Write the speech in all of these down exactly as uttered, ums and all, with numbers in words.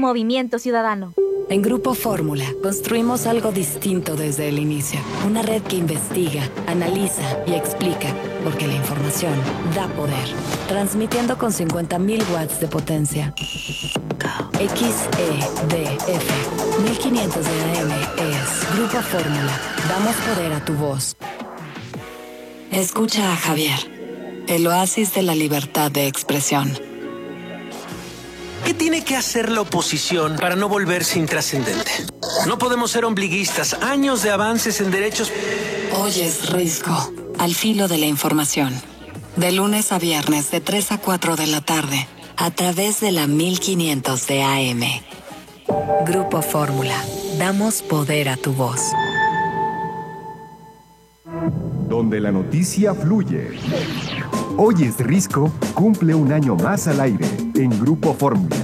Movimiento Ciudadano. En Grupo Fórmula construimos algo distinto desde el inicio. Una red que investiga, analiza y explica, porque la información da poder. Transmitiendo con cincuenta mil watts de potencia. X E D F mil quinientos de A M es Grupo Fórmula. Damos poder a tu voz. Escucha a Javier, el oasis de la libertad de expresión. ¿Qué tiene que hacer la oposición para no volverse intrascendente? No podemos ser ombliguistas. Años de avances en derechos... Oyes Risco, al filo de la información. De lunes a viernes de tres a cuatro de la tarde, a través de la mil quinientos de A M. Grupo Fórmula. Damos poder a tu voz. Donde la noticia fluye. Hoy es Risco, cumple un año más al aire en Grupo Fórmula.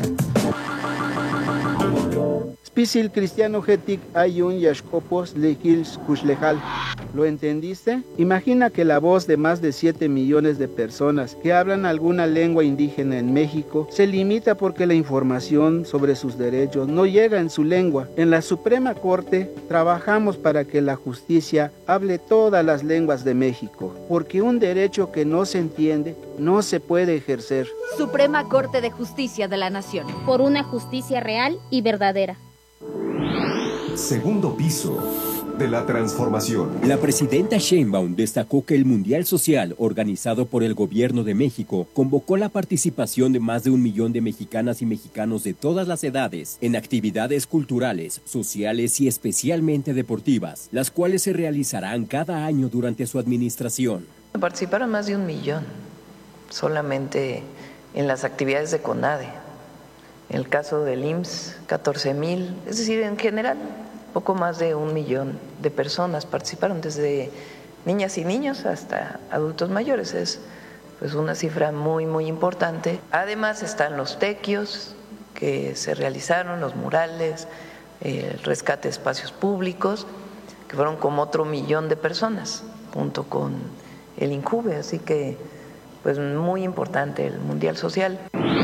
Spisil Cristiano Getic Ayun Yashkopos Lehils Kushlejal. ¿Lo entendiste? Imagina que la voz de más de siete millones de personas que hablan alguna lengua indígena en México se limita porque la información sobre sus derechos no llega en su lengua. En la Suprema Corte trabajamos para que la justicia hable todas las lenguas de México, porque un derecho que no se entiende no se puede ejercer. Suprema Corte de Justicia de la Nación. Por una justicia real y verdadera. Segundo piso de la transformación. La presidenta Sheinbaum destacó que el Mundial Social, organizado por el Gobierno de México, convocó la participación de más de un millón de mexicanas y mexicanos de todas las edades en actividades culturales, sociales y especialmente deportivas, las cuales se realizarán cada año durante su administración. Participaron más de un millón, solamente en las actividades de CONADE. En el caso del I M S S, catorce mil, es decir, en general, poco más de un millón de personas participaron, desde niñas y niños hasta adultos mayores. Es pues una cifra muy, muy importante. Además están los tequios que se realizaron, los murales, el rescate de espacios públicos, que fueron como otro millón de personas, junto con el INJUVE, así que pues muy importante el Mundial Social.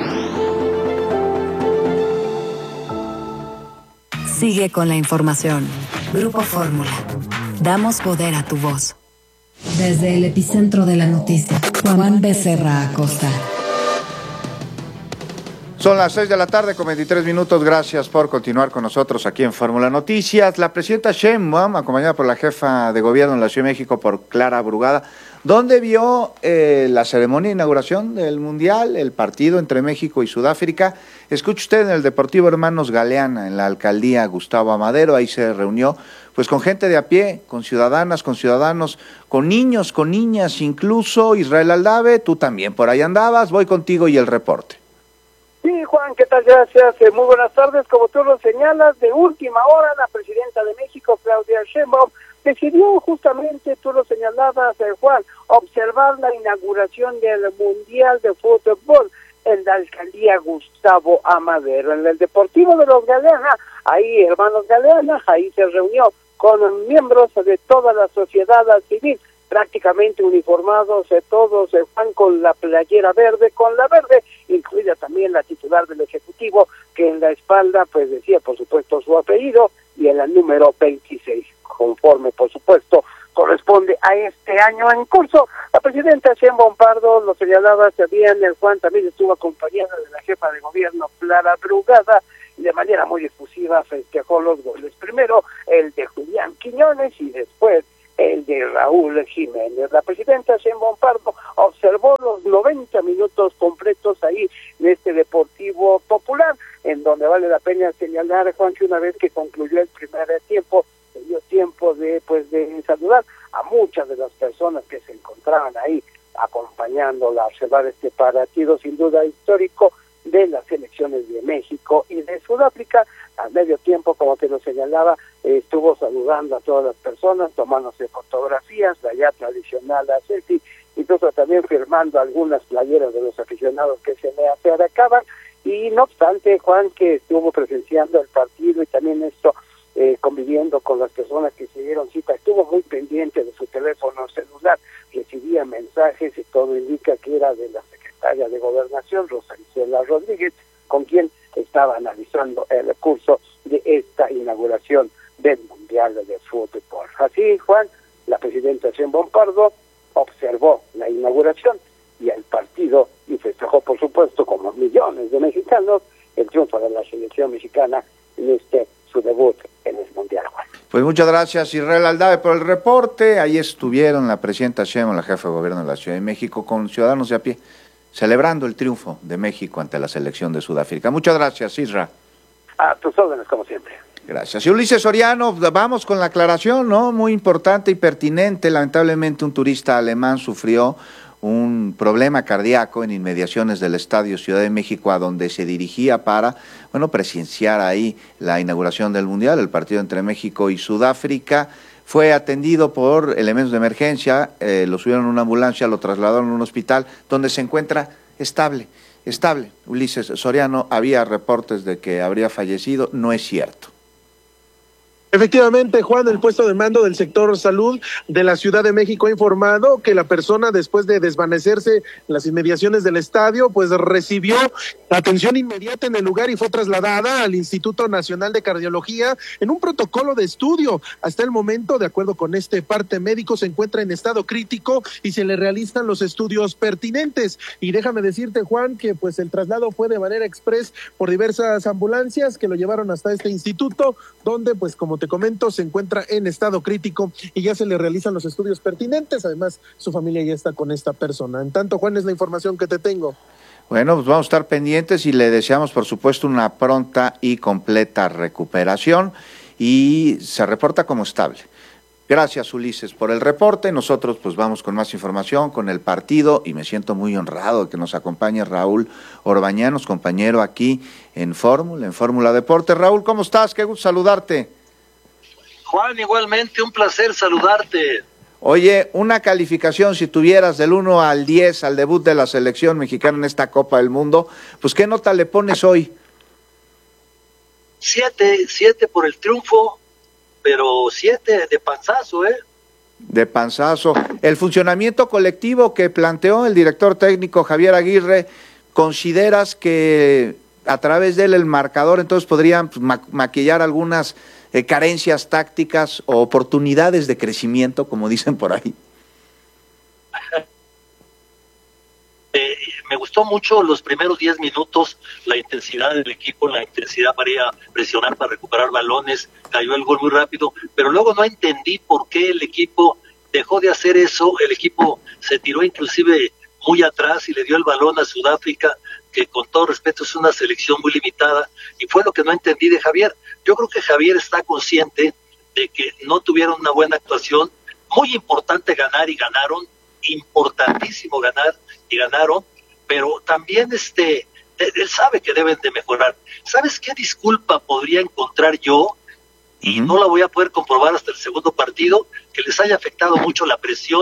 Sigue con la información. Grupo Fórmula. Damos poder a tu voz. Desde el epicentro de la noticia, Juan Becerra Acosta. Son las seis de la tarde con veintitrés minutos. Gracias por continuar con nosotros aquí en Fórmula Noticias. La presidenta Sheinbaum, acompañada por la jefa de gobierno de la Ciudad de México, por Clara Brugada, ¿dónde vio eh, la ceremonia de inauguración del Mundial, el partido entre México y Sudáfrica? Escuche usted en el Deportivo Hermanos Galeana, en la alcaldía Gustavo Amadero. Ahí se reunió pues con gente de a pie, con ciudadanas, con ciudadanos, con niños, con niñas, incluso. Israel Aldave, tú también por ahí andabas. Voy contigo y el reporte. Sí, Juan, ¿qué tal? Gracias. Eh, muy buenas tardes. Como tú lo señalas, de última hora, la presidenta de México, Claudia Sheinbaum, decidió justamente, tú lo señalabas, eh, Juan, observar la inauguración del Mundial de Fútbol en la alcaldía Gustavo Amadero, en el Deportivo de los Galeana, ahí, hermanos Galeana, ahí se reunió con miembros de toda la sociedad civil, prácticamente uniformados eh, todos, eh, Juan, con la playera verde, con la verde, incluida también la titular del Ejecutivo, que en la espalda, pues decía, por supuesto, su apellido, y en el número veintiséis, conforme, por supuesto, corresponde a este año en curso. La presidenta Sheinbaum Pardo lo señalaba bien, el Juan también estuvo acompañada de la jefa de gobierno, Clara Brugada, y de manera muy efusiva festejó los goles. Primero el de Julián Quiñones y después el de Raúl Jiménez. La presidenta Sheinbaum Pardo observó los noventa minutos completos ahí en este Deportivo Popular, en donde vale la pena señalar, Juan, que una vez que concluyó el primer tiempo, se dio tiempo de pues de saludar a muchas de las personas que se encontraban ahí acompañándola a observar este partido sin duda histórico de las selecciones de México y de Sudáfrica. Al medio tiempo, como te lo señalaba, eh, estuvo saludando a todas las personas, tomándose fotografías, la ya tradicional la selfie, incluso también firmando algunas playeras de los aficionados que se le acercaban. Y no obstante, Juan, que estuvo presenciando el partido y también esto eh, conviviendo con las personas que se dieron cita, estuvo muy pendiente de su teléfono celular, recibía mensajes y todo indica que era de la secretaria de Gobernación, Rosa Isela Rodríguez, con quien está estaba analizando el curso de esta inauguración del Mundial de Fútbol. Así, Juan, la presidenta Sheinbaum Pardo observó la inauguración y el partido y festejó, por supuesto, como millones de mexicanos, el triunfo de la selección mexicana en este su debut en el Mundial, Juan. Pues muchas gracias, Israel Aldave, por el reporte. Ahí estuvieron la presidenta Sheinbaum, la jefa de gobierno de la Ciudad de México, con ciudadanos de a pie, celebrando el triunfo de México ante la selección de Sudáfrica. Muchas gracias, Isra. A tus órdenes, como siempre. Gracias. Y Ulises Soriano, vamos con la aclaración, ¿no? Muy importante y pertinente. Lamentablemente un turista alemán sufrió un problema cardíaco en inmediaciones del Estadio Ciudad de México, a donde se dirigía para, bueno, presenciar ahí la inauguración del Mundial, el partido entre México y Sudáfrica. Fue atendido por elementos de emergencia, eh, lo subieron a una ambulancia, lo trasladaron a un hospital, donde se encuentra estable, estable. Ulises Soriano, había reportes de que habría fallecido, no es cierto. Efectivamente, Juan, el puesto de mando del sector salud de la Ciudad de México ha informado que la persona, después de desvanecerse en las inmediaciones del estadio, pues recibió atención inmediata en el lugar y fue trasladada al Instituto Nacional de Cardiología en un protocolo de estudio. Hasta el momento, de acuerdo con este parte médico, se encuentra en estado crítico y se le realizan los estudios pertinentes. Y déjame decirte, Juan, que pues el traslado fue de manera express por diversas ambulancias que lo llevaron hasta este instituto, donde pues como te comento, se encuentra en estado crítico y ya se le realizan los estudios pertinentes. Además, su familia ya está con esta persona. En tanto, Juan, es la información que te tengo. Bueno, pues vamos a estar pendientes y le deseamos, por supuesto, una pronta y completa recuperación, y se reporta como estable. Gracias, Ulises, por el reporte. Nosotros pues vamos con más información, con el partido, y me siento muy honrado de que nos acompañe Raúl Orbañanos, compañero aquí en Fórmula, en Fórmula Deporte. Raúl, ¿cómo estás? Qué gusto saludarte. Juan, igualmente, un placer saludarte. Oye, una calificación, si tuvieras del uno al diez al debut de la selección mexicana en esta Copa del Mundo, pues ¿qué nota le pones hoy? Siete, siete por el triunfo, pero siete de panzazo, ¿eh? De panzazo. El funcionamiento colectivo que planteó el director técnico Javier Aguirre, ¿consideras que a través de él el marcador entonces podrían pues, ma maquillar algunas eh, carencias tácticas o oportunidades de crecimiento, como dicen por ahí? Eh, me gustó mucho los primeros diez minutos, la intensidad del equipo, la intensidad para ir a presionar, para recuperar balones, cayó el gol muy rápido, pero luego no entendí por qué el equipo dejó de hacer eso. El equipo se tiró inclusive muy atrás y le dio el balón a Sudáfrica, que con todo respeto es una selección muy limitada, y fue lo que no entendí de Javier. Yo creo que Javier está consciente de que no tuvieron una buena actuación. Muy importante ganar y ganaron, importantísimo ganar y ganaron, pero también este él sabe que deben de mejorar. ¿Sabes qué disculpa podría encontrar yo? Y no la voy a poder comprobar hasta el segundo partido, que les haya afectado mucho la presión.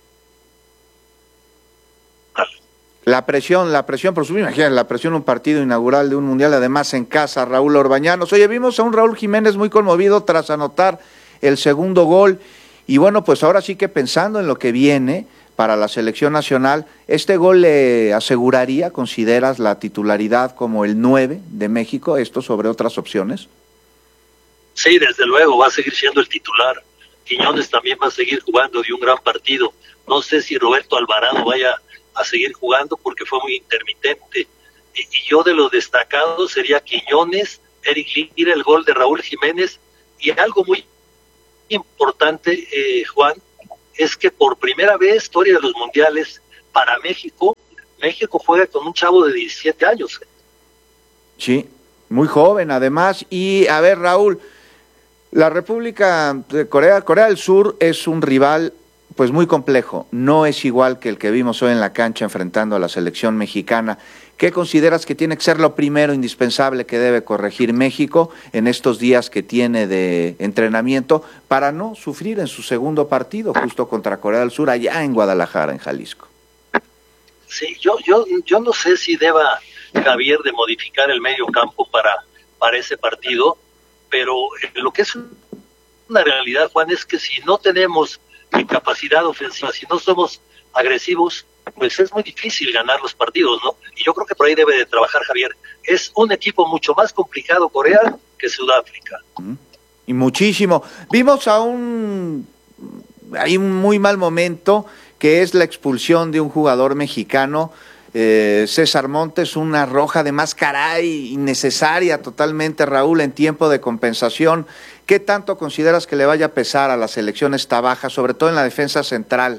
La presión, la presión, por supuesto, imagínate, la presión, un partido inaugural de un mundial, además en casa, Raúl Orbañanos. Oye, vimos a un Raúl Jiménez muy conmovido tras anotar el segundo gol, y bueno, pues ahora sí que pensando en lo que viene para la selección nacional, ¿este gol le aseguraría, consideras, la titularidad como el nueve de México, esto sobre otras opciones? Sí, desde luego, va a seguir siendo el titular. Quiñones también va a seguir jugando de un gran partido. No sé si Roberto Alvarado vaya a seguir jugando porque fue muy intermitente. Y, y yo de los destacados sería Quiñones, Eric Lira, el gol de Raúl Jiménez, y algo muy importante, eh, Juan, es que por primera vez, historia de los mundiales, para México, México juega con un chavo de diecisiete años. Sí, muy joven además. Y a ver, Raúl, la República de Corea, Corea del Sur es un rival pues muy complejo, no es igual que el que vimos hoy en la cancha enfrentando a la selección mexicana. ¿Qué consideras que tiene que ser lo primero indispensable que debe corregir México en estos días que tiene de entrenamiento para no sufrir en su segundo partido justo contra Corea del Sur allá en Guadalajara, en Jalisco? Sí, yo yo yo no sé si deba Javier de modificar el medio campo para, para ese partido, pero lo que es una realidad, Juan, es que si no tenemos capacidad ofensiva, si no somos agresivos, pues es muy difícil ganar los partidos, ¿no? Y yo creo que por ahí debe de trabajar Javier. Es un equipo mucho más complicado Corea que Sudáfrica. Y muchísimo. Vimos a un... hay un muy mal momento, que es la expulsión de un jugador mexicano, eh, César Montes, una roja de más caray, innecesaria totalmente, Raúl, en tiempo de compensación. ¿Qué tanto consideras que le vaya a pesar a la selección esta baja, sobre todo en la defensa central?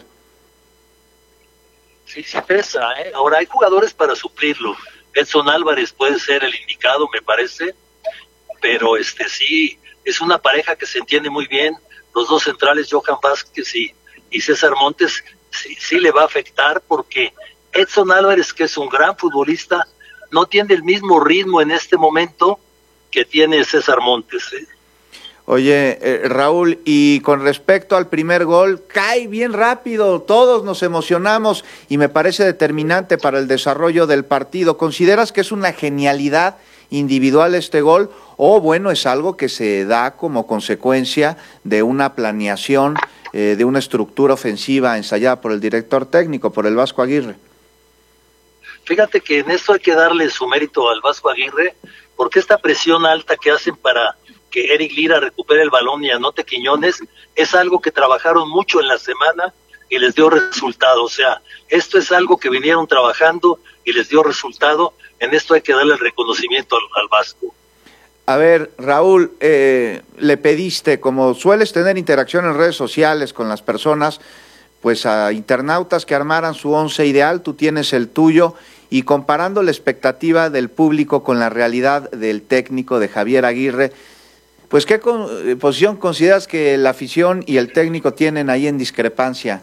Sí, sí pesa, ¿eh? Ahora hay jugadores para suplirlo. Edson Álvarez puede ser el indicado, me parece, pero este sí, es una pareja que se entiende muy bien. Los dos centrales, Johan Vázquez y, y César Montes, sí, sí le va a afectar porque Edson Álvarez, que es un gran futbolista, no tiene el mismo ritmo en este momento que tiene César Montes, ¿eh? Oye, eh, Raúl, y con respecto al primer gol, cae bien rápido, todos nos emocionamos y me parece determinante para el desarrollo del partido. ¿Consideras que es una genialidad individual este gol o bueno, es algo que se da como consecuencia de una planeación, eh, de una estructura ofensiva ensayada por el director técnico, por el Vasco Aguirre? Fíjate que en esto hay que darle su mérito al Vasco Aguirre, porque esta presión alta que hacen para que Eric Lira recupere el balón y anote Quiñones, es algo que trabajaron mucho en la semana y les dio resultado. O sea, esto es algo que vinieron trabajando y les dio resultado. En esto hay que darle el reconocimiento al, al Vasco. A ver, Raúl, eh, le pediste, como sueles tener interacción en redes sociales con las personas, pues a internautas que armaran su once ideal, tú tienes el tuyo, y comparando la expectativa del público con la realidad del técnico de Javier Aguirre, pues ¿qué con, eh, posición consideras que la afición y el técnico tienen ahí en discrepancia?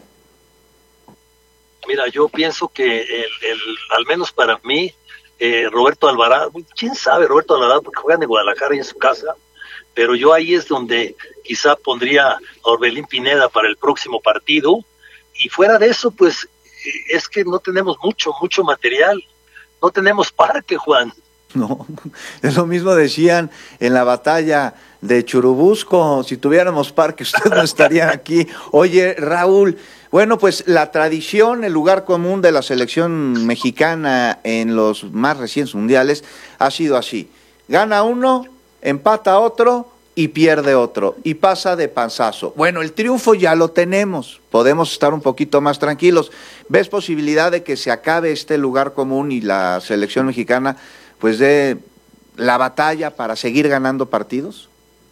Mira, yo pienso que el, el al menos para mí, eh, Roberto Alvarado, quién sabe Roberto Alvarado, porque juegan en Guadalajara y en su casa, pero yo ahí es donde quizá pondría a Orbelín Pineda para el próximo partido, y fuera de eso, pues es que no tenemos mucho, mucho material, no tenemos parque, Juan. No, es lo mismo decían en la batalla de Churubusco, si tuviéramos parque usted no estaría aquí. Oye, Raúl, bueno, pues la tradición, el lugar común de la selección mexicana en los más recientes mundiales ha sido así: gana uno, empata otro y pierde otro, y pasa de panzazo. Bueno, el triunfo ya lo tenemos, podemos estar un poquito más tranquilos. ¿Ves posibilidad de que se acabe este lugar común y la selección mexicana pues de la batalla para seguir ganando partidos?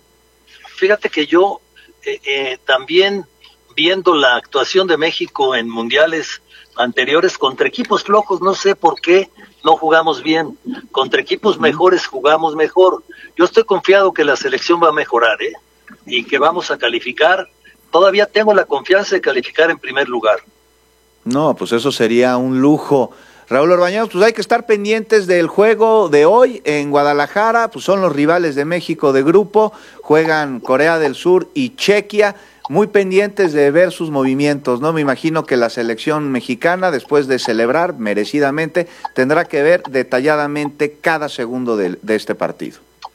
Fíjate que yo eh, eh, también viendo la actuación de México en mundiales anteriores contra equipos flojos, no sé por qué no jugamos bien, contra equipos mejores jugamos mejor. Yo estoy confiado que la selección va a mejorar, ¿eh? Y que vamos a calificar. Todavía tengo la confianza de calificar en primer lugar. No, pues eso sería un lujo. Raúl Orbañanos, pues hay que estar pendientes del juego de hoy en Guadalajara, pues son los rivales de México de grupo, juegan Corea del Sur y Chequia, muy pendientes de ver sus movimientos, ¿no? Me imagino que la selección mexicana, después de celebrar merecidamente, tendrá que ver detalladamente cada segundo de, de este partido.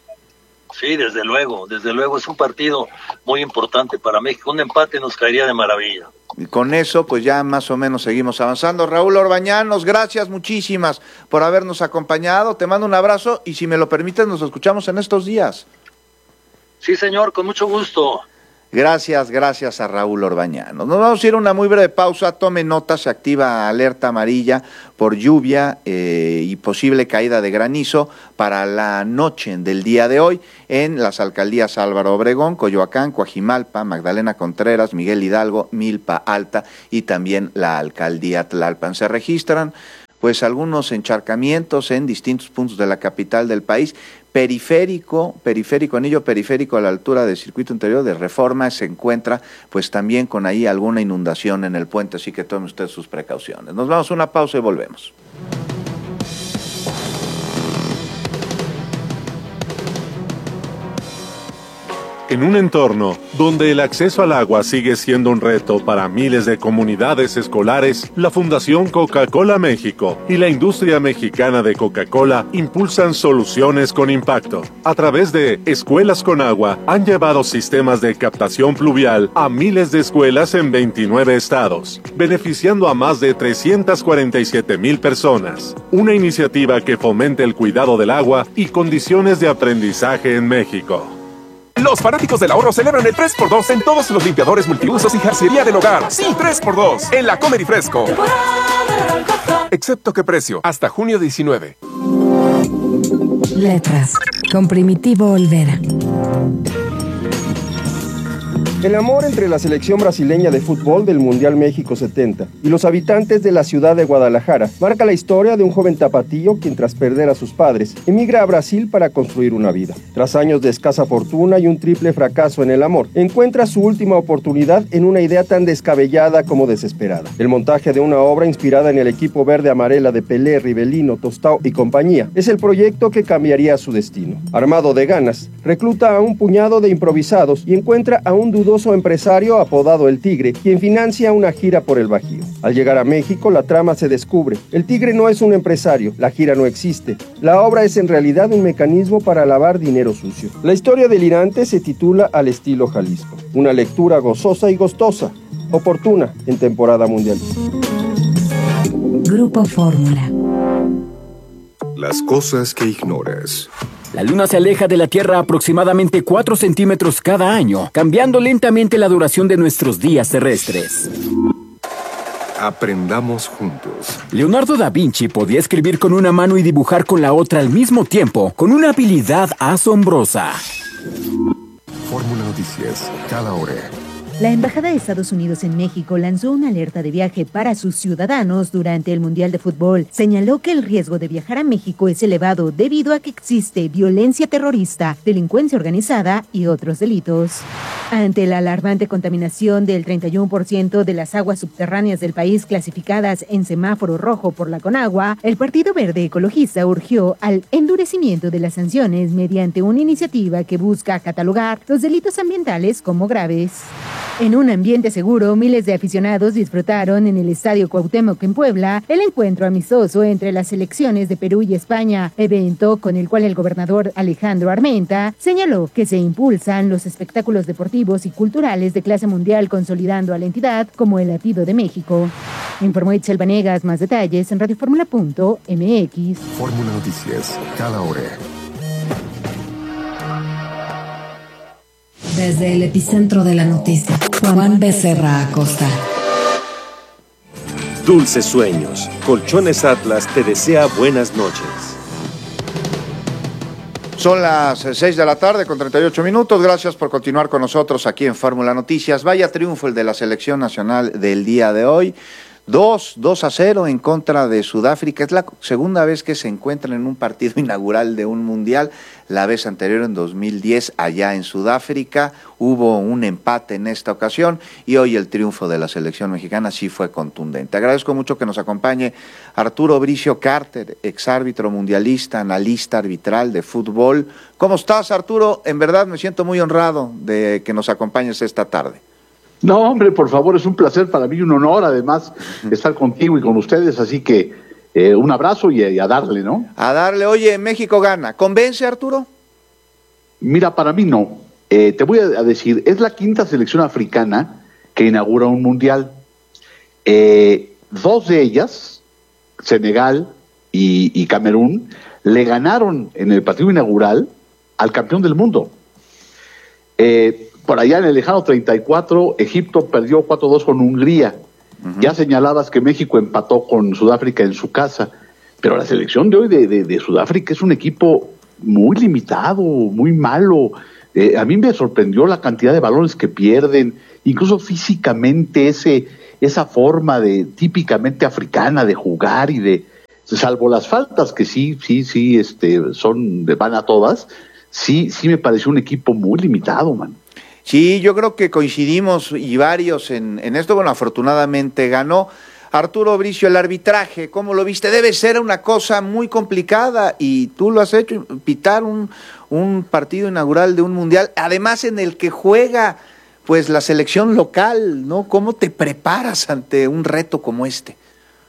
Sí, desde luego, desde luego es un partido muy importante para México, un empate nos caería de maravilla. Y con eso, pues ya más o menos seguimos avanzando. Raúl Orbañanos, gracias muchísimas por habernos acompañado. Te mando un abrazo y si me lo permites, nos escuchamos en estos días. Sí, señor, con mucho gusto. Gracias, gracias a Raúl Orbañanos. Nos vamos a ir a una muy breve pausa. Tome nota, se activa alerta amarilla por lluvia eh, y posible caída de granizo para la noche del día de hoy en las alcaldías Álvaro Obregón, Coyoacán, Coajimalpa, Magdalena Contreras, Miguel Hidalgo, Milpa Alta y también la alcaldía Tlalpan. Se registran pues algunos encharcamientos en distintos puntos de la capital del país. Periférico, periférico, anillo periférico a la altura del circuito interior de Reforma se encuentra pues también con ahí alguna inundación en el puente, así que tome usted sus precauciones. Nos vamos a una pausa y volvemos. En un entorno donde el acceso al agua sigue siendo un reto para miles de comunidades escolares, la Fundación Coca-Cola México y la industria mexicana de Coca-Cola impulsan soluciones con impacto. A través de Escuelas con Agua, han llevado sistemas de captación pluvial a miles de escuelas en veintinueve estados, beneficiando a más de trescientas cuarenta y siete mil personas. Una iniciativa que fomente el cuidado del agua y condiciones de aprendizaje en México. Los fanáticos del ahorro celebran el tres por dos en todos los limpiadores multiusos y jarcería del hogar. Sí, tres por dos en la Comer y Fresco. Excepto qué precio, hasta junio diecinueve. Letras, con Primitivo Olvera. El amor entre la selección brasileña de fútbol del Mundial México setenta y los habitantes de la ciudad de Guadalajara marca la historia de un joven tapatío quien, tras perder a sus padres, emigra a Brasil para construir una vida. Tras años de escasa fortuna y un triple fracaso en el amor, encuentra su última oportunidad en una idea tan descabellada como desesperada. El montaje de una obra inspirada en el equipo verde-amarela de Pelé, Rivelino, Tostao y compañía es el proyecto que cambiaría su destino. Armado de ganas, recluta a un puñado de improvisados y encuentra a un dudoso empresario apodado El Tigre, quien financia una gira por el Bajío. Al llegar a México, la trama se descubre. El Tigre no es un empresario, la gira no existe. La obra es en realidad un mecanismo para lavar dinero sucio. La historia delirante se titula Al estilo Jalisco. Una lectura gozosa y gustosa, oportuna en temporada mundial. Grupo Fórmula. Las cosas que ignoras. La Luna se aleja de la Tierra aproximadamente cuatro centímetros cada año, cambiando lentamente la duración de nuestros días terrestres. Aprendamos juntos. Leonardo da Vinci podía escribir con una mano y dibujar con la otra al mismo tiempo, con una habilidad asombrosa. Fórmula Noticias, cada hora. La Embajada de Estados Unidos en México lanzó una alerta de viaje para sus ciudadanos durante el Mundial de Fútbol. Señaló que el riesgo de viajar a México es elevado debido a que existe violencia terrorista, delincuencia organizada y otros delitos. Ante la alarmante contaminación del treinta y uno por ciento de las aguas subterráneas del país clasificadas en semáforo rojo por la Conagua, el Partido Verde Ecologista urgió al endurecimiento de las sanciones mediante una iniciativa que busca catalogar los delitos ambientales como graves. En un ambiente seguro, miles de aficionados disfrutaron en el Estadio Cuauhtémoc en Puebla el encuentro amistoso entre las selecciones de Perú y España, evento con el cual el gobernador Alejandro Armenta señaló que se impulsan los espectáculos deportivos y culturales de clase mundial, consolidando a la entidad como el latido de México. Informó Itzel Vanegas. Más detalles en radioformula punto m x. Fórmula Noticias, cada hora. Desde el epicentro de la noticia, Juan Becerra Acosta. Dulces sueños. Colchones Atlas te desea buenas noches. Son las seis de la tarde con treinta y ocho minutos. Gracias por continuar con nosotros aquí en Fórmula Noticias. Vaya triunfo el de la selección nacional del día de hoy. Dos, dos a cero en contra de Sudáfrica. Es la segunda vez que se encuentran en un partido inaugural de un mundial. La vez anterior, en dos mil diez, allá en Sudáfrica, hubo un empate en esta ocasión y hoy el triunfo de la selección mexicana sí fue contundente. Agradezco mucho que nos acompañe Arturo Bricio Carter, exárbitro mundialista, analista arbitral de fútbol. ¿Cómo estás, Arturo? En verdad me siento muy honrado de que nos acompañes esta tarde. No, hombre, por favor, es un placer para mí, un honor, además, estar contigo y con ustedes, así que eh, un abrazo y, y a darle, ¿no? A darle. Oye, México gana. ¿Convence, Arturo? Mira, para mí no. Eh, te voy a decir, es la quinta selección africana que inaugura un mundial. Eh, dos de ellas, Senegal y, y Camerún, le ganaron en el partido inaugural al campeón del mundo. Eh, Por allá en el lejano treinta y cuatro, Egipto perdió cuatro dos con Hungría. Uh-huh. Ya señalabas que México empató con Sudáfrica en su casa, pero la selección de hoy de, de, de Sudáfrica es un equipo muy limitado, muy malo. Eh, a mí me sorprendió la cantidad de balones que pierden, incluso físicamente ese esa forma de típicamente africana de jugar y de, salvo las faltas que sí, sí, sí, este, son van a todas, sí, sí me pareció un equipo muy limitado, man. Sí, yo creo que coincidimos y varios en, en esto. Bueno, afortunadamente ganó. Arturo Bricio, el arbitraje, ¿cómo lo viste? Debe ser una cosa muy complicada y tú lo has hecho, pitar un, un partido inaugural de un mundial, además en el que juega pues la selección local, ¿no? ¿Cómo te preparas ante un reto como este?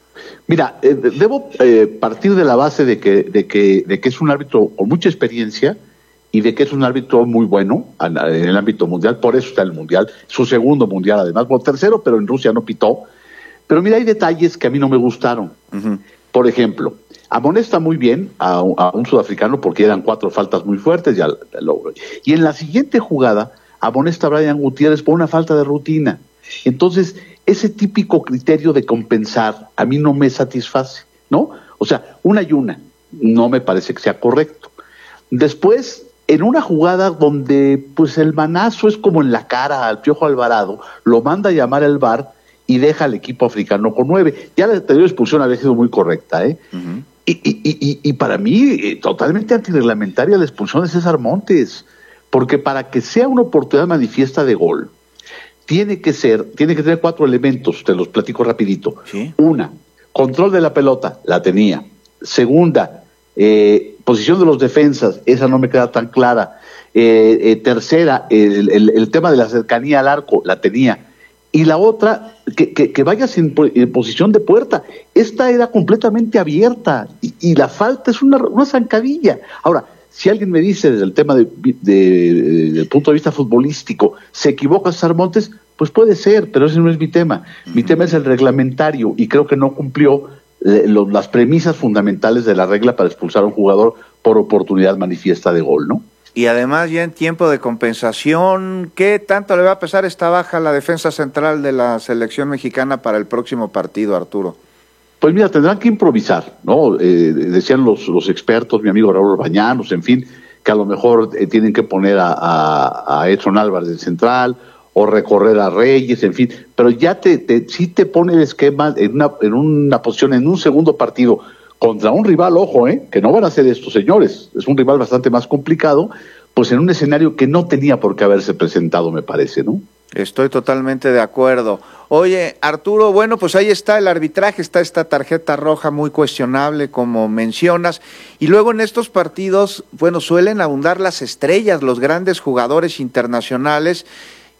Mira, eh, debo eh, partir de la base de que, de, que, de que es un árbitro con mucha experiencia y de que es un árbitro muy bueno en el ámbito mundial, por eso está en el mundial, su segundo mundial además, bueno, tercero, pero en Rusia no pitó. Pero mira, hay detalles que a mí no me gustaron. Uh-huh. Por ejemplo, amonesta muy bien a, a un sudafricano porque eran cuatro faltas muy fuertes, ya lo, y en la siguiente jugada amonesta a Brian Gutiérrez por una falta de rutina. Entonces, ese típico criterio de compensar a mí no me satisface, ¿no? O sea, una y una, no me parece que sea correcto. Después, en una jugada donde pues el manazo es como en la cara al Piojo Alvarado, lo manda a llamar el V A R y deja al equipo africano con nueve. Ya la anterior expulsión había sido muy correcta, ¿eh? Uh-huh. y, y, y, y para mí, eh, totalmente antirreglamentaria la expulsión de César Montes, porque para que sea una oportunidad manifiesta de gol, tiene que ser, tiene que tener cuatro elementos, te los platico rapidito. ¿Sí? Una, control de la pelota, la tenía. Segunda, eh, posición de los defensas, esa no me queda tan clara. Eh, eh, tercera, el, el, el tema de la cercanía al arco, la tenía. Y la otra, que, que, que vayas en, en posición de puerta. Esta era completamente abierta y, y la falta es una, una zancadilla. Ahora, si alguien me dice desde el tema de, de, de, del punto de vista futbolístico, ¿se equivoca César Montes? Pues puede ser, pero ese no es mi tema. Uh-huh. Mi tema es el reglamentario y creo que no cumplió eh, lo, las premisas fundamentales de la regla para expulsar a un jugador por oportunidad manifiesta de gol, ¿no? Y además ya en tiempo de compensación, ¿qué tanto le va a pesar esta baja a la defensa central de la selección mexicana para el próximo partido, Arturo? Pues mira, tendrán que improvisar, ¿no? Eh, decían los, los expertos, mi amigo Raúl Bañanos, en fin, que a lo mejor eh, tienen que poner a, a, a Edson Álvarez del central o recorrer a Reyes, en fin, pero ya te, te sí te pone el esquema en una, en una posición, en un segundo partido, contra un rival, ojo, eh, que no van a ser estos señores, es un rival bastante más complicado, pues en un escenario que no tenía por qué haberse presentado, me parece, ¿no? Estoy totalmente de acuerdo. Oye, Arturo, bueno, pues ahí está el arbitraje, está esta tarjeta roja muy cuestionable, como mencionas, y luego en estos partidos, bueno, suelen abundar las estrellas, los grandes jugadores internacionales,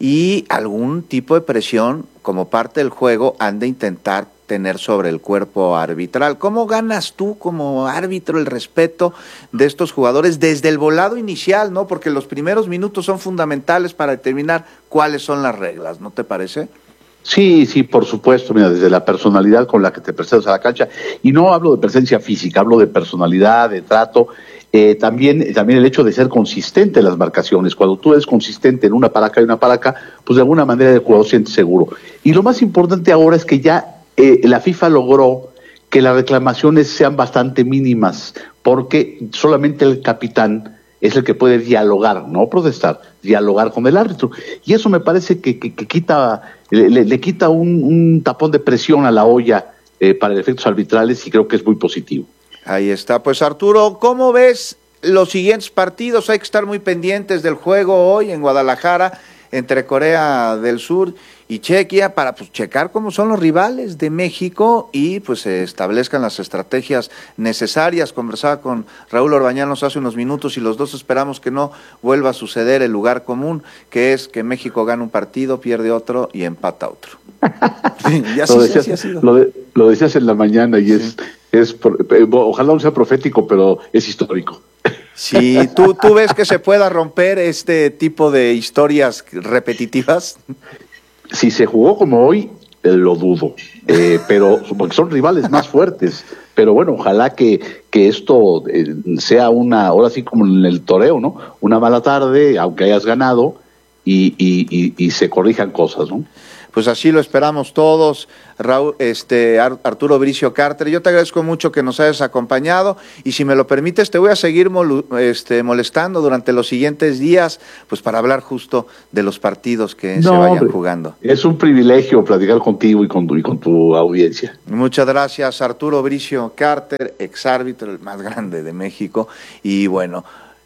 y algún tipo de presión como parte del juego han de intentar tener sobre el cuerpo arbitral. ¿Cómo ganas tú como árbitro el respeto de estos jugadores desde el volado inicial, no? Porque los primeros minutos son fundamentales para determinar cuáles son las reglas, ¿no te parece? Sí, sí, por supuesto, mira, desde la personalidad con la que te presentas a la cancha, y no hablo de presencia física, hablo de personalidad, de trato, eh, también, también el hecho de ser consistente en las marcaciones. Cuando tú eres consistente en una para acá y una para acá, pues de alguna manera el jugador siente seguro. Y lo más importante ahora es que ya Eh, la FIFA logró que las reclamaciones sean bastante mínimas, porque solamente el capitán es el que puede dialogar, no protestar, dialogar con el árbitro. Y eso me parece que, que, que quita, le, le quita un, un tapón de presión a la olla eh, para efectos arbitrales, y creo que es muy positivo. Ahí está. Pues Arturo, ¿cómo ves los siguientes partidos? Hay que estar muy pendientes del juego hoy en Guadalajara entre Corea del Sur y Chequia para pues checar cómo son los rivales de México y pues se establezcan las estrategias necesarias. Conversaba con Raúl Orbañanos hace unos minutos y los dos esperamos que no vuelva a suceder el lugar común, que es que México gana un partido, pierde otro y empata otro. Sí, ya lo, sí, decías, sí, ha sido. Lo, de, lo decías en la mañana y sí. es, es ojalá no sea profético, pero es histórico. Sí, ¿tú, ¿tú ves que se pueda romper este tipo de historias repetitivas? Si se jugó como hoy, eh, lo dudo, eh, pero porque son rivales más fuertes. Pero bueno, ojalá que, que esto eh, sea una, ahora sí como en el toreo, ¿no? Una mala tarde, aunque hayas ganado, y, y, y, y se corrijan cosas, ¿no? Pues así lo esperamos todos, Raúl, este, Arturo Bricio Carter. Yo te agradezco mucho que nos hayas acompañado y si me lo permites te voy a seguir mol, este, molestando durante los siguientes días, pues para hablar justo de los partidos que no, se vayan jugando. Es un privilegio platicar contigo y con tu, y con tu audiencia. Muchas gracias, Arturo Bricio Carter, exárbitro, el más grande de México. Y bueno,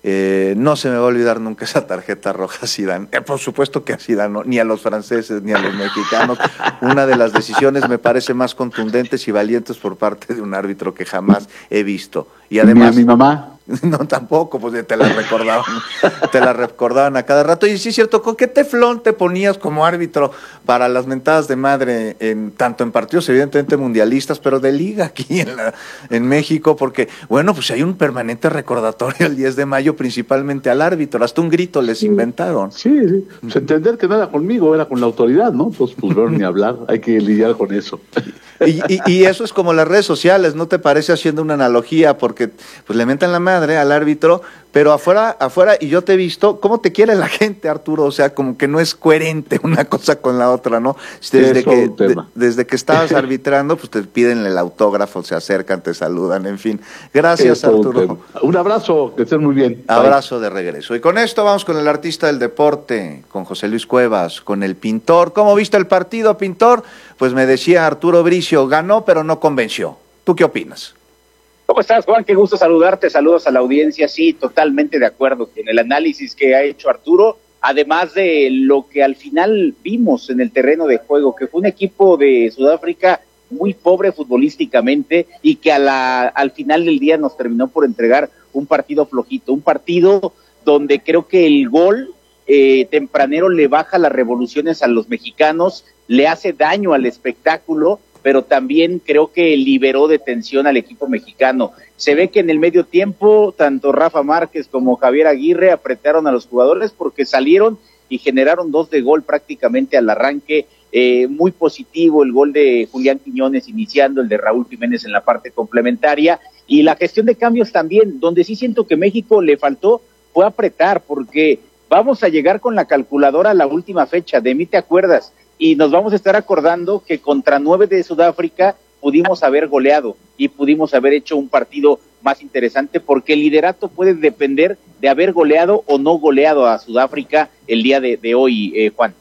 Eh, no se me va a olvidar nunca esa tarjeta roja a Zidane. Eh, por supuesto que a Zidane, no, ni a los franceses, ni a los mexicanos. Una de las decisiones me parece más contundentes y valientes por parte de un árbitro que jamás he visto. Y además... Ni a mi mamá. No, tampoco, pues te la recordaban, te la recordaban a cada rato. Y sí es cierto, ¿con qué teflón te ponías como árbitro para las mentadas de madre, en tanto en partidos evidentemente mundialistas, pero de liga aquí en, la, en México? Porque, bueno, pues hay un permanente recordatorio el diez de mayo, principalmente al árbitro, hasta un grito les inventaron. Sí, sí. Pues entender que no era conmigo, era con la autoridad, ¿no? Entonces, pues, no ni hablar, hay que lidiar con eso. Y, y, y eso es como las redes sociales, ¿no te parece, haciendo una analogía? Porque pues le mentan la madre al árbitro, pero afuera, afuera, y yo te he visto, ¿cómo te quiere la gente, Arturo? O sea, como que no es coherente una cosa con la otra, ¿no? Desde, que, de, desde que estabas arbitrando, pues te piden el autógrafo, se acercan, te saludan, en fin. Gracias, Arturo. Un abrazo, que estén muy bien. Abrazo de regreso. Y con esto vamos con el artista del deporte, con José Luis Cuevas, con el pintor. ¿Cómo viste el partido, pintor? Pues me decía Arturo Bricio, ganó, pero no convenció. ¿Tú qué opinas? ¿Cómo estás, Juan? Qué gusto saludarte, saludos a la audiencia. Sí, totalmente de acuerdo con el análisis que ha hecho Arturo, además de lo que al final vimos en el terreno de juego, que fue un equipo de Sudáfrica muy pobre futbolísticamente y que a la, al final del día nos terminó por entregar un partido flojito, un partido donde creo que el gol eh, tempranero le baja las revoluciones a los mexicanos, le hace daño al espectáculo, pero también creo que liberó de tensión al equipo mexicano. Se ve que en el medio tiempo, tanto Rafa Márquez como Javier Aguirre apretaron a los jugadores porque salieron y generaron dos de gol prácticamente al arranque. Eh, muy positivo el gol de Julián Quiñones iniciando, el de Raúl Jiménez en la parte complementaria, y la gestión de cambios también, donde sí siento que México le faltó fue apretar, porque vamos a llegar con la calculadora a la última fecha, de mí te acuerdas, y nos vamos a estar acordando que contra nueve de Sudáfrica pudimos haber goleado y pudimos haber hecho un partido más interesante, porque el liderato puede depender de haber goleado o no goleado a Sudáfrica el día de, de hoy, eh, Juan.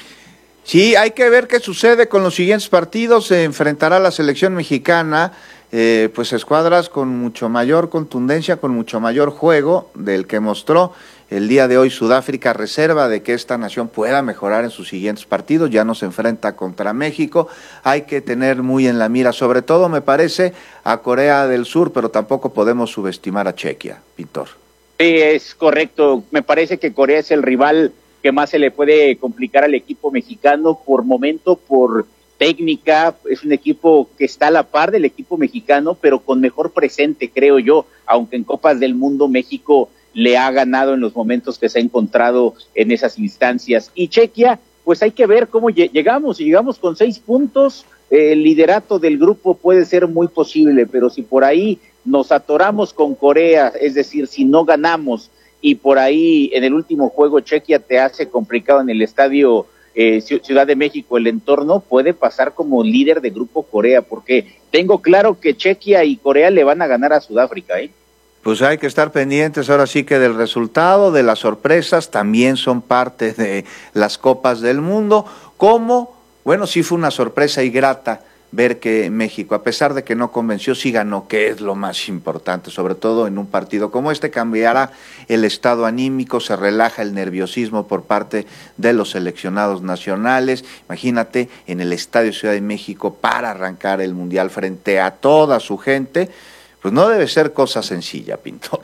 Sí, hay que ver qué sucede con los siguientes partidos. Se enfrentará la selección mexicana, eh, pues escuadras con mucho mayor contundencia, con mucho mayor juego del que mostró el día de hoy Sudáfrica, reserva de que esta nación pueda mejorar en sus siguientes partidos. Ya no se enfrenta contra México, hay que tener muy en la mira, sobre todo me parece a Corea del Sur, pero tampoco podemos subestimar a Chequia, Pintor. Sí, es correcto, me parece que Corea es el rival que más se le puede complicar al equipo mexicano por momento, por técnica. Es un equipo que está a la par del equipo mexicano, pero con mejor presente, creo yo, aunque en Copas del Mundo México le ha ganado en los momentos que se ha encontrado en esas instancias. Y Chequia, pues hay que ver cómo llegamos, si llegamos con seis puntos, eh, el liderato del grupo puede ser muy posible, pero si por ahí nos atoramos con Corea, es decir, si no ganamos, y por ahí en el último juego Chequia te hace complicado en el estadio eh, Ciudad de México, el entorno puede pasar como líder de grupo Corea, porque tengo claro que Chequia y Corea le van a ganar a Sudáfrica, ¿eh? Pues hay que estar pendientes ahora sí que del resultado, de las sorpresas, también son parte de las Copas del Mundo, como, bueno, sí fue una sorpresa y grata ver que México, a pesar de que no convenció, sí ganó, que es lo más importante, sobre todo en un partido como este. Cambiará el estado anímico, se relaja el nerviosismo por parte de los seleccionados nacionales. Imagínate en el Estadio Ciudad de México para arrancar el Mundial frente a toda su gente, pues no debe ser cosa sencilla, Pintor.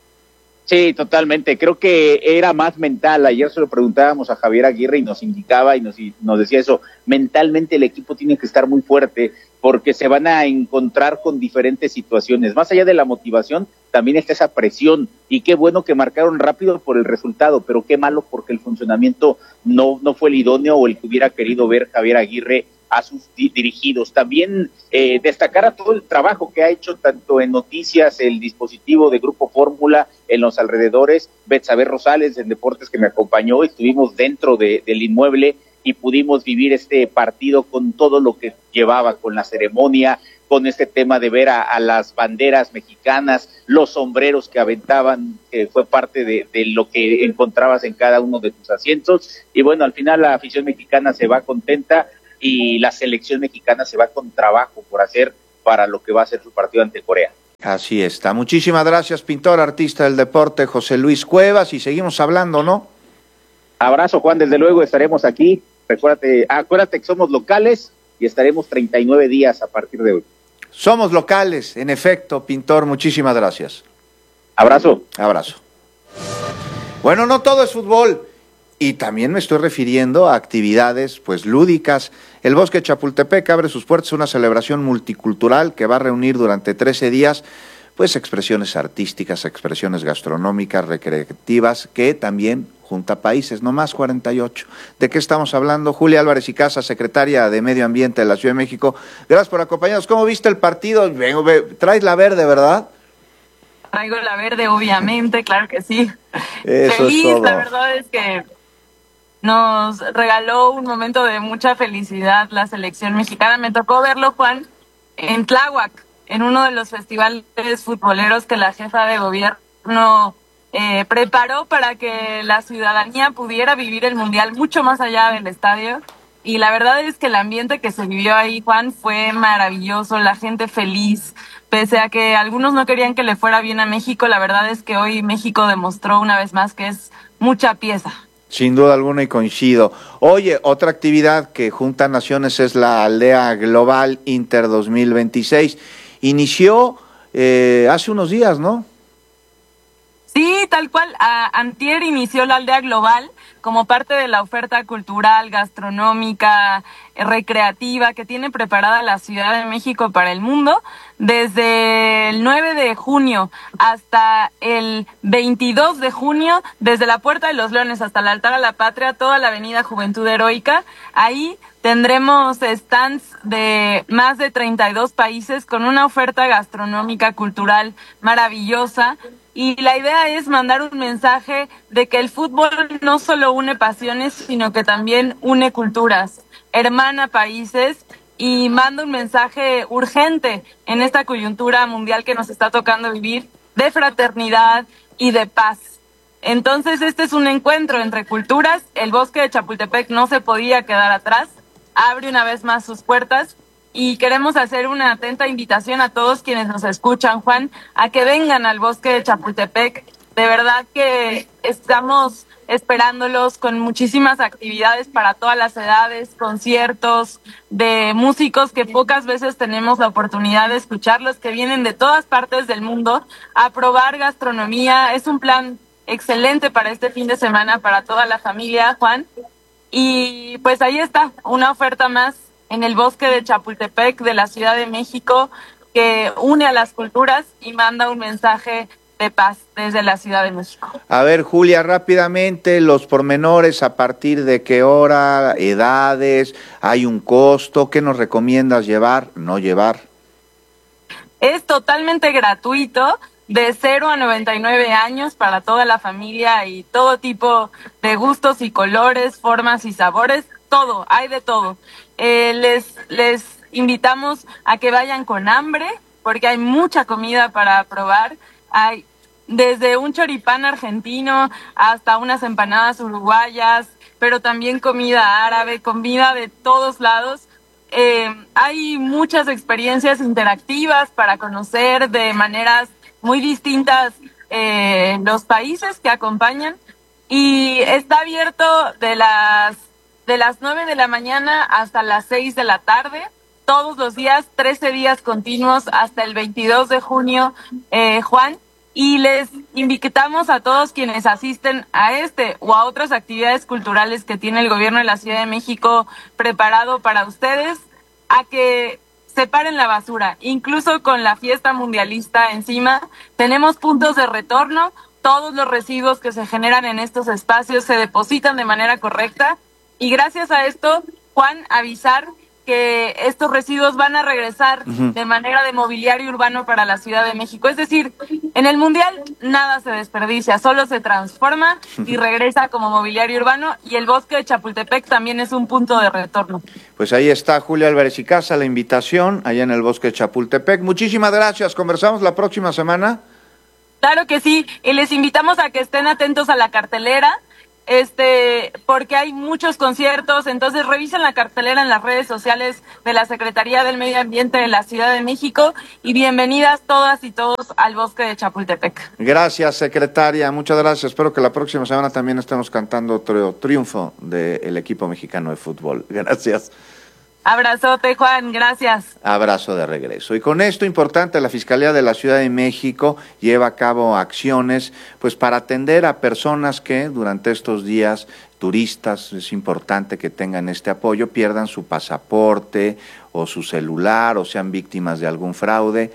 Sí, totalmente. Creo que era más mental. Ayer se lo preguntábamos a Javier Aguirre y nos indicaba y nos, y nos decía eso. Mentalmente el equipo tiene que estar muy fuerte porque se van a encontrar con diferentes situaciones. Más allá de la motivación, también está esa presión. Y qué bueno que marcaron rápido por el resultado, pero qué malo porque el funcionamiento no, no fue el idóneo o el que hubiera querido ver Javier Aguirre a sus dirigidos. También eh, destacar a todo el trabajo que ha hecho tanto en noticias, el dispositivo de Grupo Fórmula, en los alrededores, Betsabe Rosales en Deportes que me acompañó, estuvimos dentro de, del inmueble y pudimos vivir este partido con todo lo que llevaba, con la ceremonia, con este tema de ver a, a las banderas mexicanas, los sombreros que aventaban, eh, fue parte de, de lo que encontrabas en cada uno de tus asientos, y bueno, al final la afición mexicana se va contenta, y la selección mexicana se va con trabajo por hacer para lo que va a ser su partido ante Corea. Así está. Muchísimas gracias, pintor, artista del deporte, José Luis Cuevas, y seguimos hablando, ¿no? Abrazo, Juan, desde luego estaremos aquí. Recuérdate, acuérdate que somos locales y estaremos treinta y nueve días a partir de hoy. Somos locales, en efecto, pintor, muchísimas gracias. Abrazo. Abrazo. Bueno, no todo es fútbol. Y también me estoy refiriendo a actividades pues lúdicas. El Bosque Chapultepec abre sus puertas a una celebración multicultural que va a reunir durante trece días pues expresiones artísticas, expresiones gastronómicas, recreativas, que también junta países, no más cuarenta y ocho. ¿De qué estamos hablando? Julia Álvarez y Casa, secretaria de Medio Ambiente de la Ciudad de México. Gracias por acompañarnos. ¿Cómo viste el partido? Traes la verde, ¿verdad? Traigo la verde, obviamente, claro que sí. Eso Feliz, es todo. La verdad es que nos regaló un momento de mucha felicidad la selección mexicana. Me tocó verlo, Juan, en Tláhuac, en uno de los festivales futboleros que la jefa de gobierno eh, preparó para que la ciudadanía pudiera vivir el Mundial mucho más allá del estadio. Y la verdad es que el ambiente que se vivió ahí, Juan, fue maravilloso, la gente feliz. Pese a que algunos no querían que le fuera bien a México, la verdad es que hoy México demostró una vez más que es mucha pieza. Sin duda alguna, y coincido. Oye, otra actividad que junta naciones es la Aldea Global Inter dos mil veintiséis. Inició eh, hace unos días, ¿no? Sí, tal cual. A, antier inició la Aldea Global como parte de la oferta cultural, gastronómica, recreativa que tiene preparada la Ciudad de México para el mundo. Desde el nueve de junio hasta el veintidós de junio, desde la Puerta de los Leones hasta el Altar a la Patria, toda la Avenida Juventud Heroica, ahí tendremos stands de más de treinta y dos países con una oferta gastronómica, cultural maravillosa. Y la idea es mandar un mensaje de que el fútbol no solo une pasiones, sino que también une culturas, hermana países y manda un mensaje urgente en esta coyuntura mundial que nos está tocando vivir, de fraternidad y de paz. Entonces este es un encuentro entre culturas. El Bosque de Chapultepec no se podía quedar atrás, abre una vez más sus puertas. Y queremos hacer una atenta invitación a todos quienes nos escuchan, Juan, a que vengan al Bosque de Chapultepec. De verdad que estamos esperándolos con muchísimas actividades para todas las edades, conciertos de músicos que pocas veces tenemos la oportunidad de escucharlos, que vienen de todas partes del mundo a probar gastronomía. Es un plan excelente para este fin de semana para toda la familia, Juan. Y pues ahí está, una oferta más en el Bosque de Chapultepec de la Ciudad de México, que une a las culturas y manda un mensaje de paz desde la Ciudad de México. A ver, Julia, rápidamente, los pormenores, a partir de qué hora, edades, hay un costo, ¿qué nos recomiendas llevar, no llevar? Es totalmente gratuito, de cero a noventa y nueve años para toda la familia y todo tipo de gustos y colores, formas y sabores, todo, hay de todo. Eh, les, les invitamos a que vayan con hambre, porque hay mucha comida para probar. Hay desde un choripán argentino hasta unas empanadas uruguayas, pero también comida árabe, comida de todos lados. Eh, hay muchas experiencias interactivas para conocer de maneras muy distintas eh, los países que acompañan, y está abierto de las de las nueve de la mañana hasta las seis de la tarde, todos los días, trece días continuos hasta el veintidós de junio, eh, Juan, y les invitamos a todos quienes asisten a este o a otras actividades culturales que tiene el gobierno de la Ciudad de México preparado para ustedes, a que separen la basura, incluso con la fiesta mundialista encima. Tenemos puntos de retorno, todos los residuos que se generan en estos espacios se depositan de manera correcta. Y gracias a esto, Juan, avisar que estos residuos van a regresar uh-huh. de manera de mobiliario urbano para la Ciudad de México. Es decir, en el Mundial nada se desperdicia, solo se transforma y regresa como mobiliario urbano, y el Bosque de Chapultepec también es un punto de retorno. Pues ahí está, Julia Álvarez y Casa, la invitación allá en el Bosque de Chapultepec. Muchísimas gracias, conversamos la próxima semana. Claro que sí, y les invitamos a que estén atentos a la cartelera, este, porque hay muchos conciertos, entonces revisen la cartelera en las redes sociales de la Secretaría del Medio Ambiente de la Ciudad de México y bienvenidas todas y todos al Bosque de Chapultepec. Gracias, secretaria, muchas gracias. Espero que la próxima semana también estemos cantando otro triunfo del equipo mexicano de fútbol. Gracias. Abrazote, Juan, gracias. Abrazo de regreso. Y con esto importante, la Fiscalía de la Ciudad de México lleva a cabo acciones pues para atender a personas que durante estos días, turistas, es importante que tengan este apoyo, pierdan su pasaporte o su celular o sean víctimas de algún fraude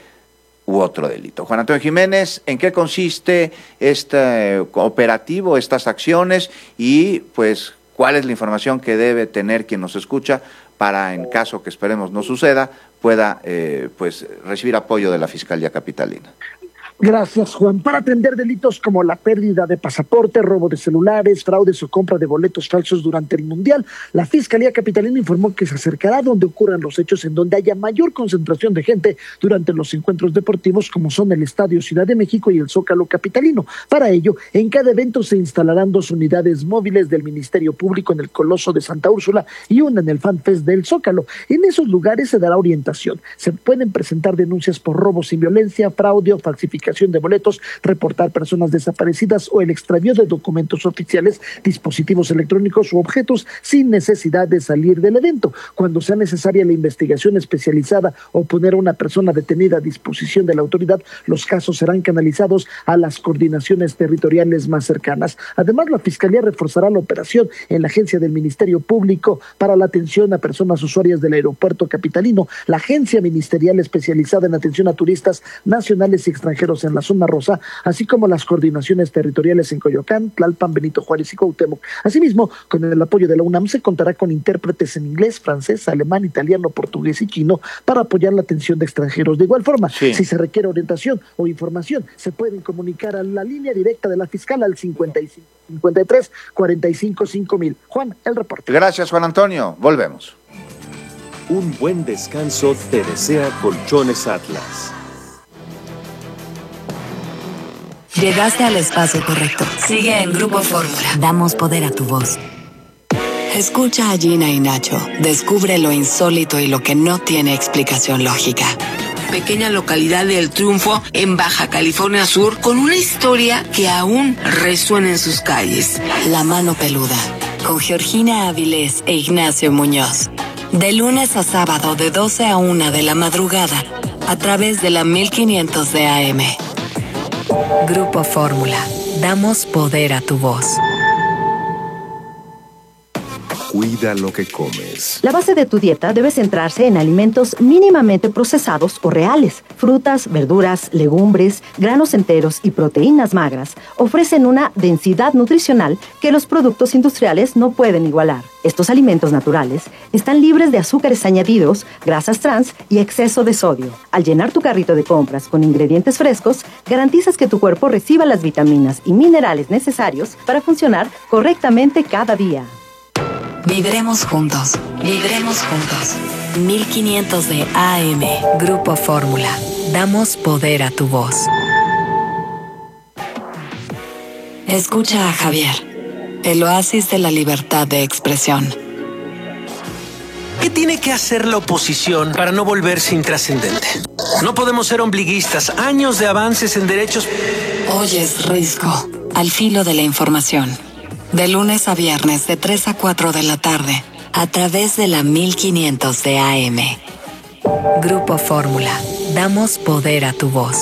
u otro delito. Juan Antonio Jiménez, ¿en qué consiste este operativo, estas acciones y pues cuál es la información que debe tener quien nos escucha para, en caso que esperemos no suceda, pueda eh, pues recibir apoyo de la Fiscalía Capitalina? Gracias, Juan. Para atender delitos como la pérdida de pasaporte, robo de celulares, fraudes o compra de boletos falsos durante el Mundial, la Fiscalía Capitalina informó que se acercará a donde ocurran los hechos en donde haya mayor concentración de gente durante los encuentros deportivos, como son el Estadio Ciudad de México y el Zócalo Capitalino. Para ello, en cada evento se instalarán dos unidades móviles del Ministerio Público en el Coloso de Santa Úrsula y una en el FanFest del Zócalo. En esos lugares se dará orientación. Se pueden presentar denuncias por robo sin violencia, fraude o falsificación de boletos, reportar personas desaparecidas o el extravío de documentos oficiales, dispositivos electrónicos u objetos sin necesidad de salir del evento. Cuando sea necesaria la investigación especializada o poner a una persona detenida a disposición de la autoridad, los casos serán canalizados a las coordinaciones territoriales más cercanas. Además, la Fiscalía reforzará la operación en la agencia del Ministerio Público para la atención a personas usuarias del aeropuerto capitalino, la agencia ministerial especializada en atención a turistas nacionales y extranjeros en la zona rosa, así como las coordinaciones territoriales en Coyoacán, Tlalpan, Benito Juárez y Cuauhtémoc. Asimismo, con el apoyo de la UNAM se contará con intérpretes en inglés, francés, alemán, italiano, portugués y chino para apoyar la atención de extranjeros. De igual forma, sí. Si se requiere orientación o información, se pueden comunicar a la línea directa de la fiscal al cincuenta y cinco, cincuenta y tres, cuarenta y cinco, cinco mil. Juan, el reporte. Gracias, Juan Antonio. Volvemos. Un buen descanso te desea Colchones Atlas. Llegaste al espacio correcto. Sigue en Grupo Fórmula. Damos poder a tu voz. Escucha a Gina y Nacho. Descubre lo insólito y lo que no tiene explicación lógica. Pequeña localidad del Triunfo en Baja California Sur con una historia que aún resuena en sus calles. La mano peluda. Con Georgina Avilés e Ignacio Muñoz. De lunes a sábado de doce a una de la madrugada. A través de la mil quinientos de A M. Grupo Fórmula. Damos poder a tu voz. Cuida lo que comes. La base de tu dieta debe centrarse en alimentos mínimamente procesados o reales. Frutas, verduras, legumbres, granos enteros y proteínas magras ofrecen una densidad nutricional que los productos industriales no pueden igualar. Estos alimentos naturales están libres de azúcares añadidos, grasas trans y exceso de sodio. Al llenar tu carrito de compras con ingredientes frescos, garantizas que tu cuerpo reciba las vitaminas y minerales necesarios para funcionar correctamente cada día. Vibremos juntos, vibremos juntos. mil quinientos de A M, Grupo Fórmula. Damos poder a tu voz. Escucha a Javier, el oasis de la libertad de expresión. ¿Qué tiene que hacer la oposición para no volverse intrascendente? No podemos ser ombliguistas. Años de avances en derechos. Oyes Risco, al filo de la información. De lunes a viernes de tres a cuatro de la tarde, a través de la mil quinientos de A M. Grupo Fórmula. Damos poder a tu voz.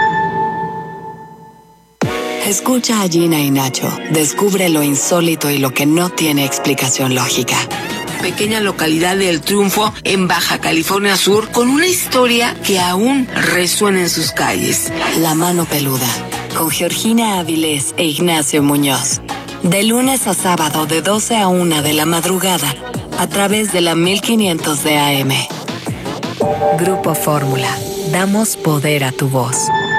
Escucha a Gina y Nacho. Descubre lo insólito y lo que no tiene explicación lógica. Pequeña localidad del Triunfo en Baja California Sur con una historia que aún resuena en sus calles. La mano peluda. Con Georgina Avilés e Ignacio Muñoz. De lunes a sábado de doce a una de la madrugada, a través de la mil quinientos de A M. Grupo Fórmula. Damos poder a tu voz.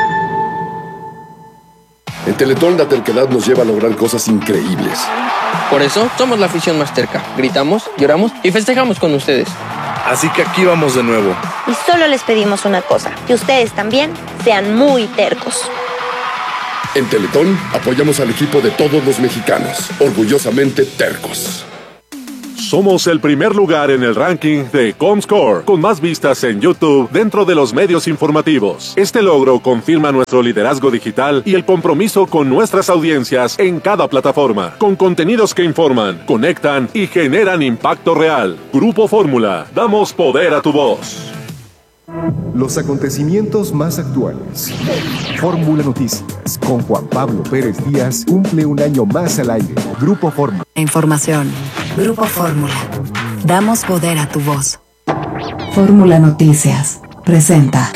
En Teletón la terquedad nos lleva a lograr cosas increíbles. Por eso somos la afición más terca. Gritamos, lloramos y festejamos con ustedes. Así que aquí vamos de nuevo. Y solo les pedimos una cosa, que ustedes también sean muy tercos. En Teletón apoyamos al equipo de todos los mexicanos, orgullosamente tercos. Somos el primer lugar en el ranking de Comscore, con más vistas en YouTube dentro de los medios informativos. Este logro confirma nuestro liderazgo digital y el compromiso con nuestras audiencias en cada plataforma, con contenidos que informan, conectan y generan impacto real. Grupo Fórmula, damos poder a tu voz. Los acontecimientos más actuales. Fórmula Noticias, con Juan Pablo Pérez Díaz, cumple un año más al aire. Grupo Fórmula. Información. Grupo Fórmula. Damos poder a tu voz. Fórmula Noticias presenta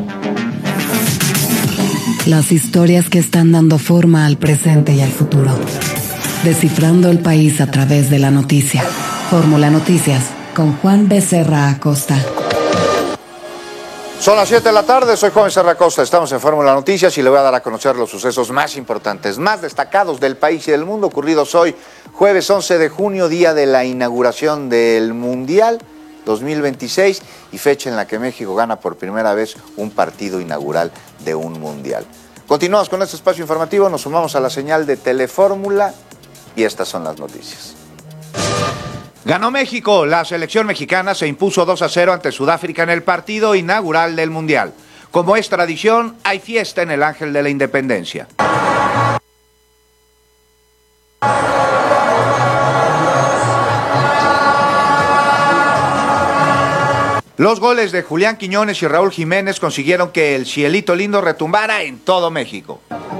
las historias que están dando forma al presente y al futuro. Descifrando el país a través de la noticia. Fórmula Noticias con Juan Becerra Acosta. Son las siete de la tarde, soy Juan Becerra Acosta, estamos en Fórmula Noticias y le voy a dar a conocer los sucesos más importantes, más destacados del país y del mundo ocurridos hoy, jueves once de junio, día de la inauguración del Mundial dos mil veintiséis y fecha en la que México gana por primera vez un partido inaugural de un Mundial. Continuamos con este espacio informativo, nos sumamos a la señal de Telefórmula y estas son las noticias. Ganó México, la selección mexicana se impuso dos a cero ante Sudáfrica en el partido inaugural del Mundial. Como es tradición, hay fiesta en el Ángel de la Independencia. Los goles de Julián Quiñones y Raúl Jiménez consiguieron que el cielito lindo retumbara en todo México.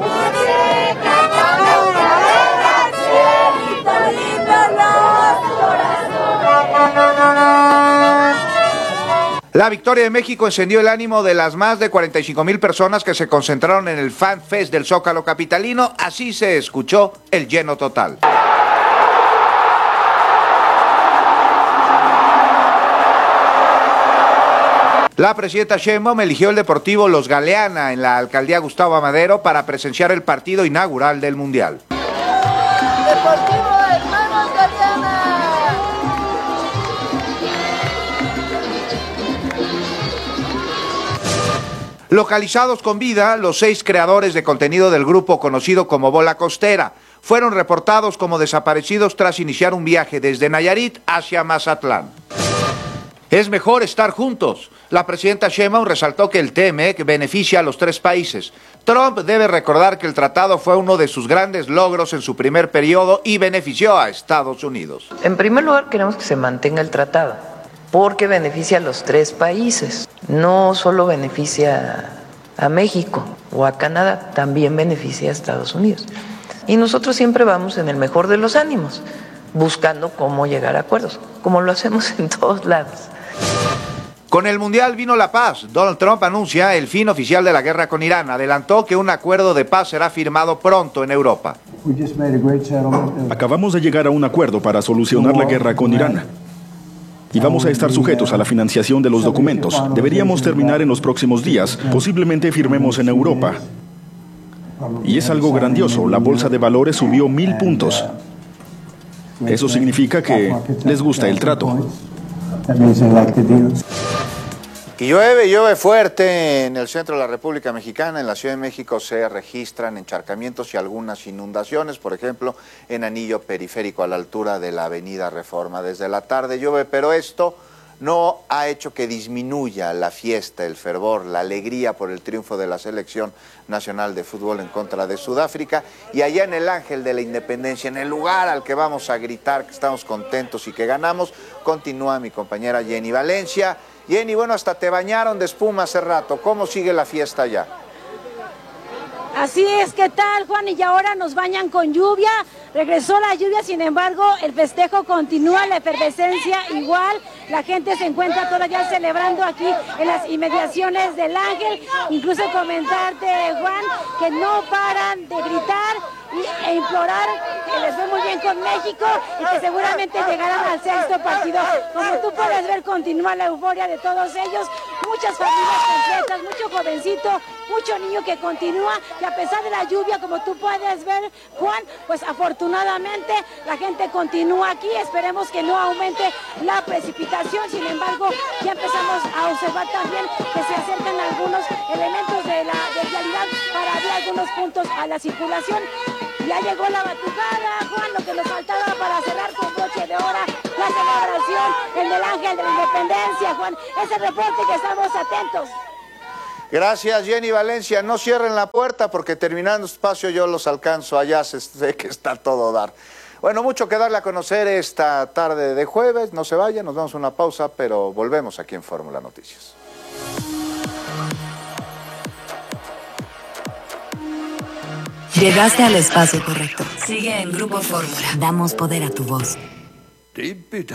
La victoria de México encendió el ánimo de las más de cuarenta y cinco mil personas que se concentraron en el Fan Fest del Zócalo capitalino. Así se escuchó el lleno total. La presidenta Sheinbaum eligió el Deportivo Los Galeana en la alcaldía Gustavo Amadero para presenciar el partido inaugural del Mundial. Deportivo Hermanos Galeana. Localizados con vida, los seis creadores de contenido del grupo conocido como Bola Costera fueron reportados como desaparecidos tras iniciar un viaje desde Nayarit hacia Mazatlán. Es mejor estar juntos. La presidenta Sheinbaum resaltó que el T M E C beneficia a los tres países. Trump debe recordar que el tratado fue uno de sus grandes logros en su primer periodo y benefició a Estados Unidos. En primer lugar, queremos que se mantenga el tratado, porque beneficia a los tres países. No solo beneficia a México o a Canadá, también beneficia a Estados Unidos. Y nosotros siempre vamos en el mejor de los ánimos, buscando cómo llegar a acuerdos, como lo hacemos en todos lados. Con el Mundial vino la paz. Donald Trump anuncia el fin oficial de la guerra con Irán. Adelantó que un acuerdo de paz será firmado pronto en Europa. Acabamos de llegar a un acuerdo para solucionar la guerra con Irán. Y vamos a estar sujetos a la financiación de los documentos. Deberíamos terminar en los próximos días. Posiblemente firmemos en Europa. Y es algo grandioso. La bolsa de valores subió mil puntos. Eso significa que les gusta el trato. Y llueve, llueve fuerte en el centro de la República Mexicana. En la Ciudad de México se registran encharcamientos y algunas inundaciones, por ejemplo, en Anillo Periférico a la altura de la Avenida Reforma. Desde la tarde llueve, pero esto no ha hecho que disminuya la fiesta, el fervor, la alegría por el triunfo de la Selección Nacional de Fútbol en contra de Sudáfrica. Y allá en el Ángel de la Independencia, en el lugar al que vamos a gritar que estamos contentos y que ganamos, continúa mi compañera Jenny Valencia. Jenny, bueno, hasta te bañaron de espuma hace rato. ¿Cómo sigue la fiesta allá? Así es, ¿qué tal, Juan? Y ahora nos bañan con lluvia. Regresó la lluvia, sin embargo, el festejo continúa, la efervescencia igual. La gente se encuentra todavía celebrando aquí en las inmediaciones del Ángel. Incluso comentarte, Juan, que no paran de gritar e implorar que les fue muy bien con México y que seguramente llegarán al sexto partido. Como tú puedes ver, continúa la euforia de todos ellos. muchas familias completas, mucho jovencito, mucho niño que continúa, y a pesar de la lluvia, como tú puedes ver, Juan, pues afortunadamente la gente continúa aquí. Esperemos que no aumente la precipitación, sin embargo, ya empezamos a observar también que se acercan algunos elementos de la de vialidad para abrir algunos puntos a la circulación. Ya llegó la batucada, Juan, lo que nos faltaba para cerrar con broche de hora la celebración en el Ángel de la Independencia, Juan. Ese reporte que estamos atentos. Gracias, Jenny Valencia. No cierren la puerta porque terminando espacio yo los alcanzo. Allá se sé que está todo dar. Bueno, mucho que darle a conocer esta tarde de jueves. No se vayan, nos damos una pausa, pero volvemos aquí en Fórmula Noticias. Llegaste al espacio correcto. Sigue en Grupo Fórmula. Damos poder a tu voz.